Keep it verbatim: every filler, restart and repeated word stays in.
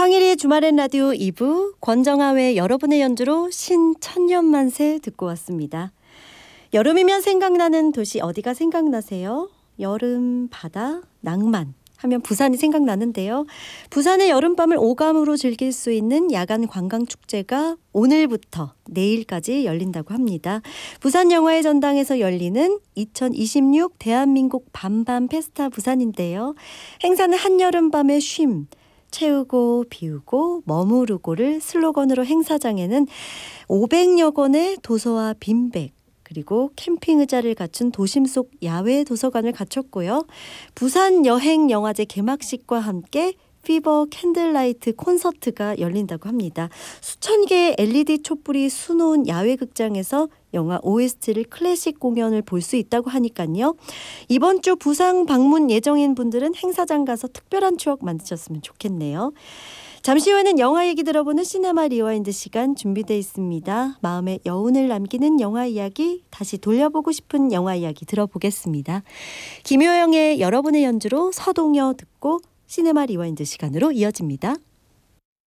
황일의 주말엔 라디오 이 부 권정아의 여러분의 연주로 신천년만세 듣고 왔습니다. 여름이면 생각나는 도시 어디가 생각나세요? 여름, 바다, 낭만 하면 부산이 생각나는데요. 부산의 여름밤을 오감으로 즐길 수 있는 야간 관광축제가 오늘부터 내일까지 열린다고 합니다. 부산영화의 전당에서 열리는 이천이십육 대한민국 밤밤 페스타 부산인데요. 행사는 한여름밤의 쉼, 채우고 비우고 머무르고를 슬로건으로 행사장에는 오백여 권의 도서와 빈백 그리고 캠핑 의자를 갖춘 도심 속 야외 도서관을 갖췄고요. 부산 여행 영화제 개막식과 함께 피버 캔들라이트 콘서트가 열린다고 합니다. 수천 개의 엘이디 촛불이 수놓은 야외 극장에서 영화 오에스티를 클래식 공연을 볼 수 있다고 하니까요. 이번 주 부산 방문 예정인 분들은 행사장 가서 특별한 추억 만드셨으면 좋겠네요. 잠시 후에는 영화 얘기 들어보는 시네마 리와인드 시간 준비되어 있습니다. 마음에 여운을 남기는 영화 이야기, 다시 돌려보고 싶은 영화 이야기 들어보겠습니다. 김효영의 여러분의 연주로 서동여 듣고 시네마 리와인드 시간으로 이어집니다.